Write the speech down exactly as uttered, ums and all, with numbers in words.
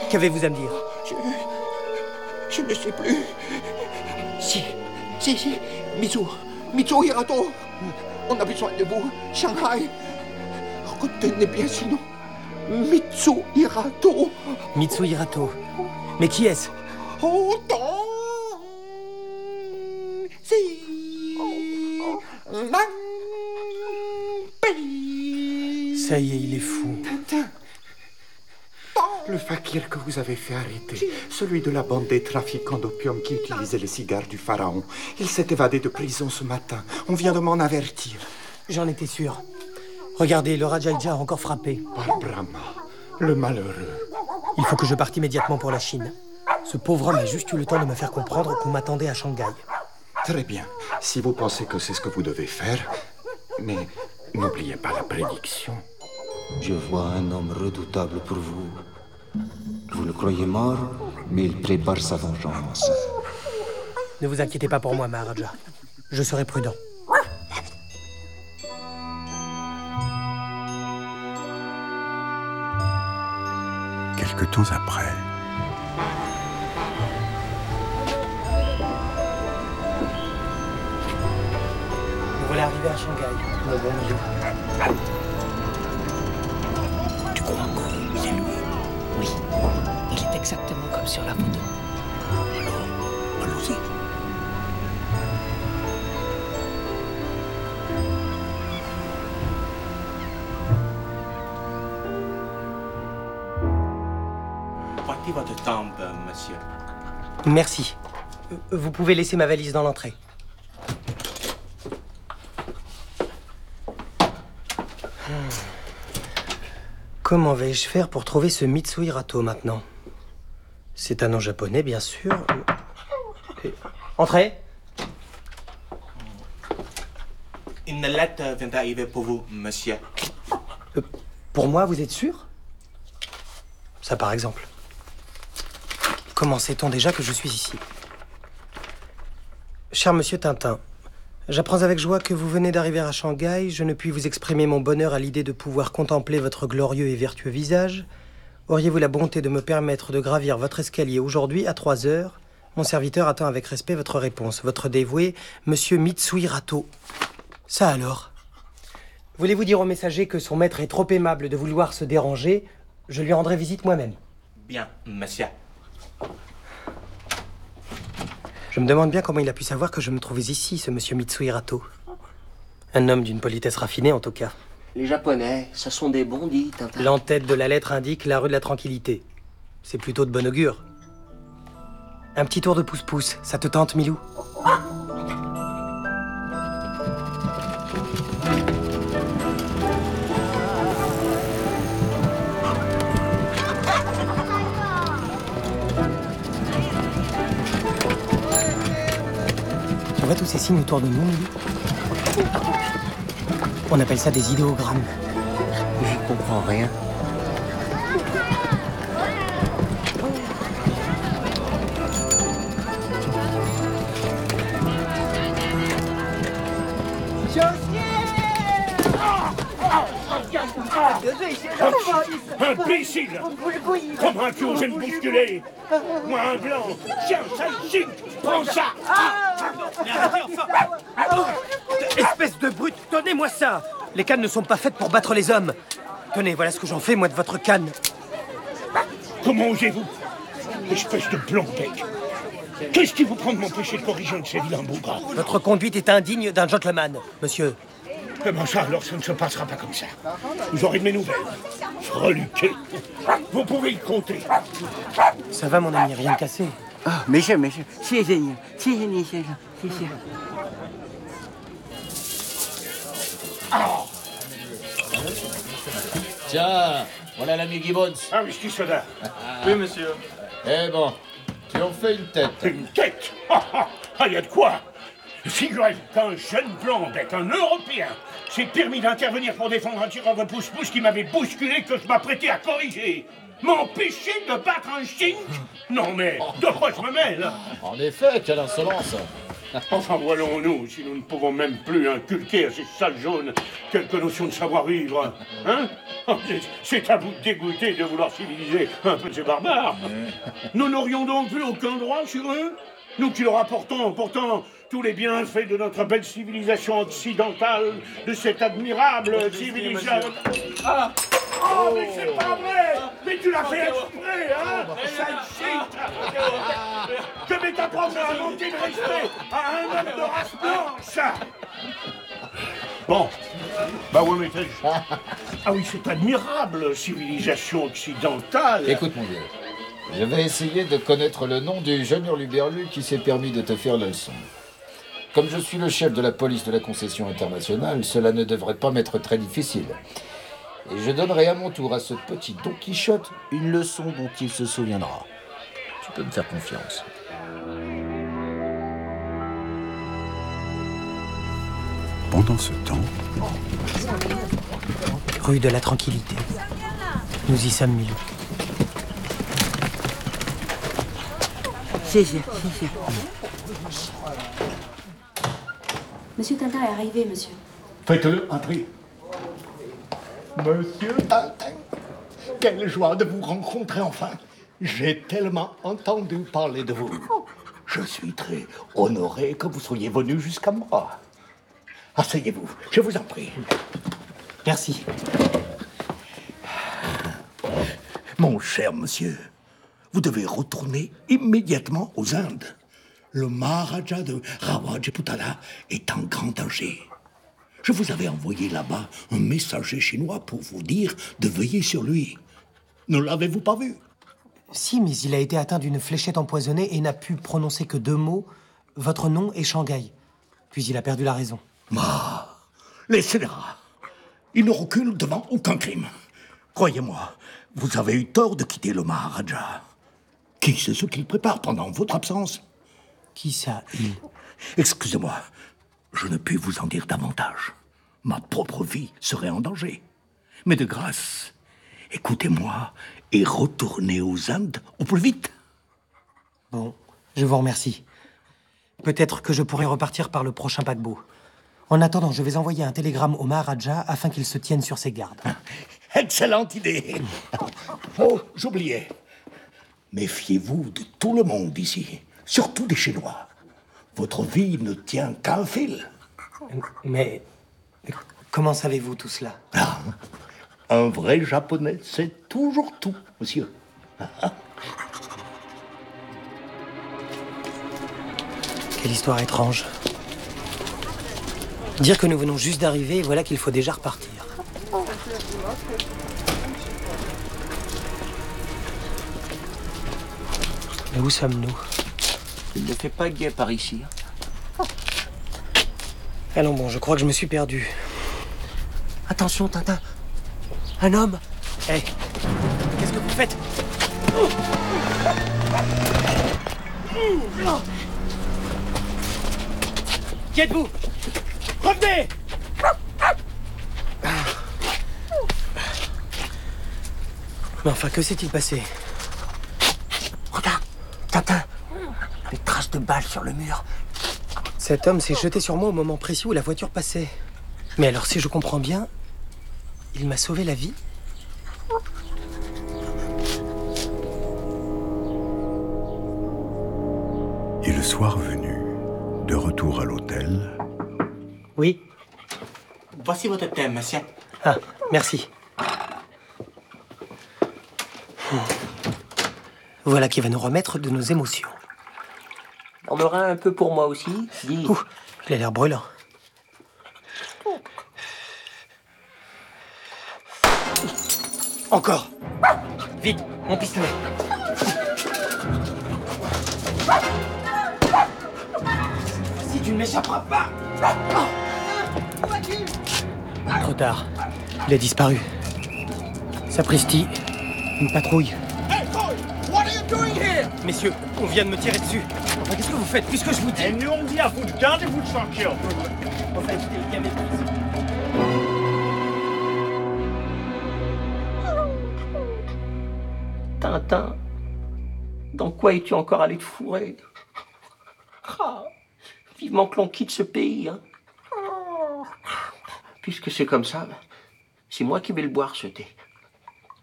Qu'avez-vous à me dire? Je... Je ne sais plus. Si, si, si. Mitsu, Mitsu Hirato. On a besoin de vous. Shanghai. Retenez bien ce nom. Mitsu Hirato. Mitsu Hirato. Mais qui est-ce? Oh, non. Si. Ça y est, il est fou. Le fakir que vous avez fait arrêter, celui de la bande des trafiquants d'opium qui utilisait les cigares du pharaon. Il s'est évadé de prison ce matin. On vient de m'en avertir. J'en étais sûr. Regardez, le Rajaïja a encore frappé. Par Brahma, le malheureux. Il faut que je parte immédiatement pour la Chine. Ce pauvre homme a juste eu le temps de me faire comprendre qu'on m'attendait à Shanghai. Très bien. Si vous pensez que c'est ce que vous devez faire, mais n'oubliez pas la prédiction. Je vois un homme redoutable pour vous. Vous le croyez mort, mais il prépare sa vengeance. Ne vous inquiétez pas pour moi, Maharaja. Je serai prudent. Quelque temps après... Nous voilà arrivés à Shanghai, mon bon Miu. Tu crois qu'il est lui? Oui, il est exactement comme sur la photo. Alors, allons-y. Voici votre tombe, monsieur. Merci. Vous pouvez laisser ma valise dans l'entrée. Comment vais-je faire pour trouver ce Mitsu Hirato maintenant? C'est un nom japonais, bien sûr. Et... Entrez. Une lettre vient d'arriver pour vous, monsieur. Euh, pour moi, vous êtes sûr? Ça, par exemple. Comment sait-on déjà que je suis ici? Cher monsieur Tintin, j'apprends avec joie que vous venez d'arriver à Shanghai. Je ne puis vous exprimer mon bonheur à l'idée de pouvoir contempler votre glorieux et vertueux visage. Auriez-vous la bonté de me permettre de gravir votre escalier aujourd'hui à trois heures? Mon serviteur attend avec respect votre réponse. Votre dévoué, monsieur Mitsu Hirato. Ça alors? Voulez-vous dire au messager que son maître est trop aimable de vouloir se déranger? Je lui rendrai visite moi-même. Bien, monsieur. Je me demande bien comment il a pu savoir que je me trouvais ici, ce monsieur Mitsu Hirato. Un homme d'une politesse raffinée, en tout cas. Les Japonais, ça sont des bandits, Tintin. L'entête de la lettre indique la rue de la Tranquillité. C'est plutôt de bon augure. Un petit tour de pouce-pouce, ça te tente, Milou? Tu vois tous ces signes autour de nous, Milou? On appelle ça des idéogrammes. Je comprends rien. Imbécile! Comment as-tu osé me bousculer? Moi, un blanc, tiens, ça ici! Prends ça! Espèce de brute, donnez-moi ça! Les cannes ne sont pas faites pour battre les hommes. Tenez, voilà ce que j'en fais, moi, de votre canne. Comment osez-vous? Espèce de blanc-bec! Qu'est-ce qui vous prend de m'empêcher de corriger un de ces vilains bougres? Votre conduite est indigne d'un gentleman, monsieur. Comment ça, alors ça ne se passera pas comme ça? Vous aurez de mes nouvelles. Freluqué. Vous pouvez y compter. Ça va, mon ami, rien de cassé. Ah, monsieur, monsieur, c'est génial. C'est génial, c'est génial. C'est génial. Tiens, voilà l'ami Gibbons. Un whisky soda. Oui, monsieur. Eh bon, tu en fais une tête. Une tête? Ah, il y a de quoi? Figurez-vous qu'un jeune blanc-bec, un Européen, s'est permis d'intervenir pour défendre un tireur de pouce-pouce qui m'avait bousculé, que je m'apprêtais à corriger. M'empêcher de battre un chink? Non mais, de quoi je me mêle? En effet, quelle insolence! Enfin, voilons-nous, si nous ne pouvons même plus inculquer à ces sales jaunes quelques notions de savoir-vivre. Hein? C'est à vous de dégoûter de vouloir civiliser un peu ces barbares. Nous n'aurions donc plus aucun droit sur eux? Nous qui leur apportons pourtant tous les bienfaits de notre belle civilisation occidentale, de cette admirable civilisation... Ah! Oh, mais c'est pas vrai! Mais tu l'as fait exprès, hein? Sale shit! Je vais t'apprendre à manquer de respect à un homme de race blanche! Bon, bah où en étais-je? Ah oui, cette admirable civilisation occidentale... Écoute, mon vieux, je vais essayer de connaître le nom du jeune hurluberlu qui s'est permis de te faire la leçon. Comme je suis le chef de la police de la concession internationale, cela ne devrait pas m'être très difficile. Et je donnerai à mon tour à ce petit Don Quichotte une leçon dont il se souviendra. Tu peux me faire confiance. Pendant ce temps, Rue de la Tranquillité. Nous y sommes, Milou. C'est ça, c'est ça. Monsieur Tintin est arrivé, monsieur. Faites-le entrer. Monsieur Tintin, quelle joie de vous rencontrer enfin. J'ai tellement entendu parler de vous. Je suis très honoré que vous soyez venu jusqu'à moi. Asseyez-vous, je vous en prie. Merci. Mon cher monsieur, vous devez retourner immédiatement aux Indes. Le Maharaja de Rawajiputana est en grand danger. Je vous avais envoyé là-bas un messager chinois pour vous dire de veiller sur lui. Ne l'avez-vous pas vu? Si, mais il a été atteint d'une fléchette empoisonnée et n'a pu prononcer que deux mots, votre nom et Shanghai. Puis il a perdu la raison. Ah, les scélérats, ils ne reculent devant aucun crime. Croyez-moi, vous avez eu tort de quitter le Maharaja. Qui sait ce qu'il prépare pendant votre absence? Qui ça, il? Excusez-moi, je ne puis vous en dire davantage. Ma propre vie serait en danger. Mais de grâce, écoutez-moi et retournez aux Indes au plus vite. Bon, je vous remercie. Peut-être que je pourrai repartir par le prochain paquebot. En attendant, je vais envoyer un télégramme au Maharaja afin qu'il se tienne sur ses gardes. Excellente idée. Oh, j'oubliais. Méfiez-vous de tout le monde ici, surtout des Chinois. Votre vie ne tient qu'à un fil. Mais comment savez-vous tout cela? Ah, un vrai Japonais sait toujours tout, monsieur. Quelle histoire étrange. Dire que nous venons juste d'arriver et voilà qu'il faut déjà repartir. Mais où sommes-nous? Il ne fait pas gai par ici. Allons bon, je crois que je me suis perdu. Attention, Tintin. Un homme. Hé, hey, qu'est-ce que vous faites? Qui êtes-vous? Revenez! Mais enfin, que s'est-il passé? Regarde, Tintin. Des traces de balles sur le mur. Cet homme s'est jeté sur moi au moment précis où la voiture passait. Mais alors, si je comprends bien, il m'a sauvé la vie? Et le soir venu, de retour à l'hôtel... Oui. Voici votre thème, monsieur. Ah, merci. Voilà qui va nous remettre de nos émotions. On aura un peu pour moi aussi. Dis. Ouh, il a l'air brûlant. Encore. Vite, mon pistolet. Si tu ne m'échapperas pas. Trop tard. Il a disparu. Sapristi, une patrouille. Messieurs, on vient de me tirer dessus. Enfin, qu'est-ce que vous faites puisque je vous dis? Et nous on dit à vous, gardez-vous tranquille. Enfin, écoutez, il y a mes prises. Tintin, dans quoi es-tu encore allé te fourrer? Ah, Vivement que l'on quitte ce pays, hein. Puisque c'est comme ça, c'est moi qui vais le boire, ce thé.